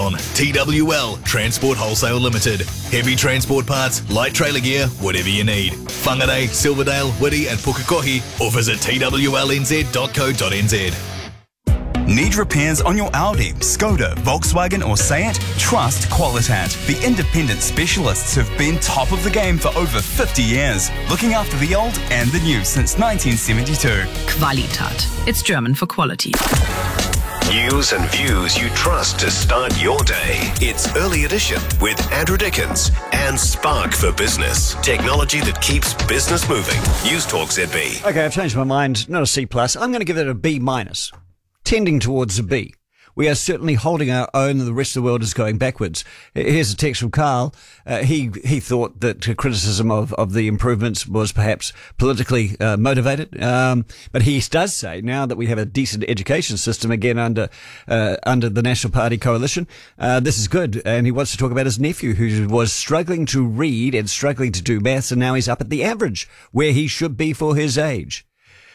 on TWL Transport Wholesale Limited. Heavy transport parts, light trailer gear, whatever you need. Whangarei, Silverdale, Whitty and Pukekohe, or visit twlnz.co.nz. Need repairs on your Audi, Skoda, Volkswagen or Seat? Trust Qualitat, the independent specialists who've been top of the game for over 50 years, looking after the old and the new since 1972. Qualitat. It's German for quality. News and views you trust to start your day. It's Early Edition with Andrew Dickens and Spark for Business. Technology that keeps business moving. News Talk ZB. Okay, I've changed my mind. Not a C+. I'm going to give it a B-, tending towards a B. We are certainly holding our own and the rest of the world is going backwards. Here's a text from Carl. He thought that criticism of the improvements was perhaps politically motivated. But he does say now that we have a decent education system again under the National Party coalition, this is good. And he wants to talk about his nephew who was struggling to read and struggling to do maths, and now he's up at the average where he should be for his age.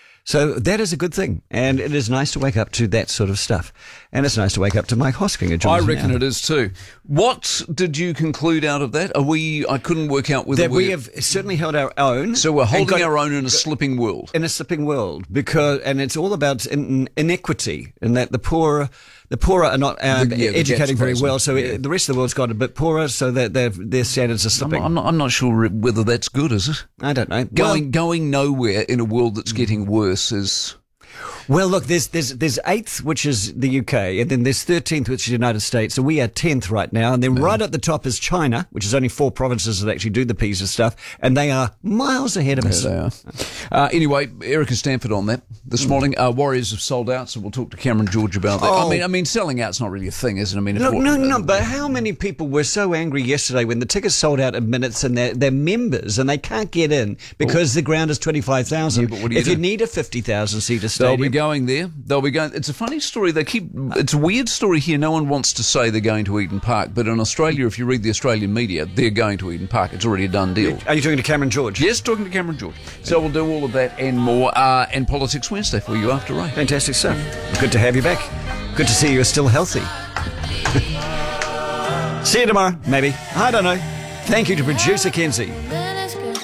So that is a good thing, and it is nice to wake up to that sort of stuff. And it's nice to wake up to Mike Hoskinger. I reckon it is too. What did you conclude out of that? I couldn't work out whether we have certainly held our own. So we're holding our own in a slipping world. In a slipping world, and it's all about inequity, in that the poorer are not educating very well, so the rest of the world's got a bit poorer, so that their standards are slipping. I'm not sure whether that's good, is it? I don't know. Going nowhere in a world that's getting worse is... Well, look, there's 8th, which is the UK, and then there's 13th, which is the United States. So we are 10th right now. And then right at the top is China, which is only 4 provinces that actually do the PISA stuff. And they are miles ahead of us. They are. Anyway, Erica Stanford on that this morning. Warriors have sold out, so we'll talk to Cameron George about that. Oh. I mean, selling out's not really a thing, is it? I mean, No, but how many people were so angry yesterday when the tickets sold out in minutes and they're members and they can't get in because the ground is 25,000. Yeah, but you need a 50,000-seater stadium... They'll be going there. It's a funny story. It's a weird story here. No one wants to say they're going to Eden Park, but in Australia, if you read the Australian media, they're going to Eden Park. It's already a done deal. Are you talking to Cameron George? Yes, talking to Cameron George. So we'll do all of that and more. And Politics Wednesday for you after 8. Fantastic stuff. Good to have you back. Good to see you're still healthy. See you tomorrow, maybe. I don't know. Thank you to producer Kenzie.